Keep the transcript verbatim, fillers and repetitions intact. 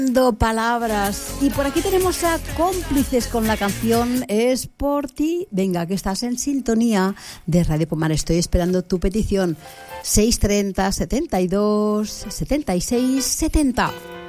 Palabras. Y por aquí tenemos a Cómplices con la canción Es por ti. Venga, que estás en sintonía de Radio Pomar. Estoy esperando tu petición. seiscientos treinta, setenta y dos, setenta y seis, setenta.